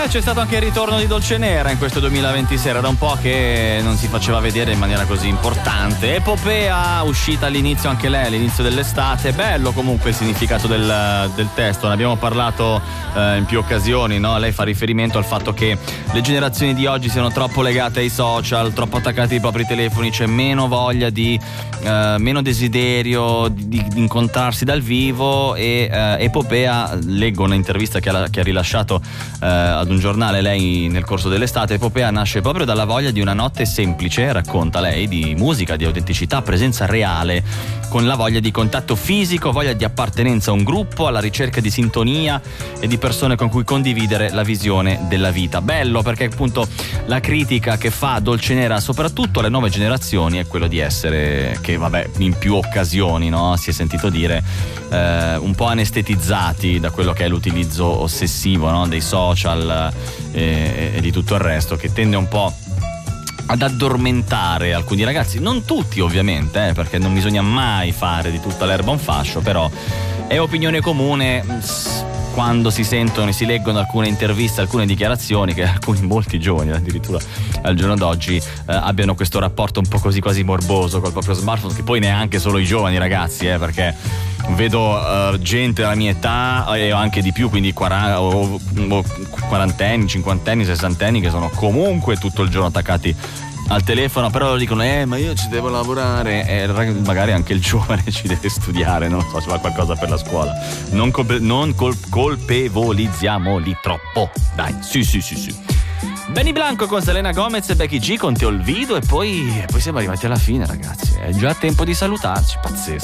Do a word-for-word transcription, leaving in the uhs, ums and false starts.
c'è stato anche il ritorno di Dolcenera in questo duemilaventisei, era da un po' che non si faceva vedere in maniera così importante. Epopea, uscita all'inizio anche lei, all'inizio dell'estate. Bello comunque il significato del, del testo, ne abbiamo parlato eh, in più occasioni, no? Lei fa riferimento al fatto che le generazioni di oggi siano troppo legate ai social, troppo attaccati ai propri telefoni, c'è meno voglia di, eh, meno desiderio di, di incontrarsi dal vivo. E eh, Epopea, leggo un'intervista che ha, che ha rilasciato eh, ad un giornale lei nel corso dell'estate. Epopea nasce proprio dalla voglia di una notte semplice, racconta lei, di musica, di autenticità, presenza reale, con la voglia di contatto fisico, voglia di appartenenza a un gruppo, alla ricerca di sintonia e di persone con cui condividere la visione della vita. Bello, perché appunto la critica che fa Dolcenera soprattutto alle nuove generazioni è quello di essere, che vabbè in più occasioni, no, si è sentito dire, eh, un po' anestetizzati da quello che è l'utilizzo ossessivo, no, dei social e, e di tutto il resto, che tende un po' ad addormentare alcuni ragazzi, non tutti ovviamente, eh, perché non bisogna mai fare di tutta l'erba un fascio, però è opinione comune quando si sentono e si leggono alcune interviste, alcune dichiarazioni, che alcuni, molti giovani addirittura al giorno d'oggi eh, abbiano questo rapporto un po' così quasi morboso col proprio smartphone, che poi neanche solo i giovani ragazzi, eh, perché vedo uh, gente della mia età e anche di più, quindi quaranta, o, o quarantenni, cinquantenni, sessantenni, che sono comunque tutto il giorno attaccati al telefono, però dicono eh ma io ci devo lavorare, e magari anche il giovane ci deve studiare, non so, se fa qualcosa per la scuola. Non, colpe- non col- colpevolizziamoli troppo, dai, sì sì sì sì. Benny Blanco con Selena Gomez e Becky G con Te Olvido, e poi, e poi siamo arrivati alla fine ragazzi, è già tempo di salutarci, pazzesco.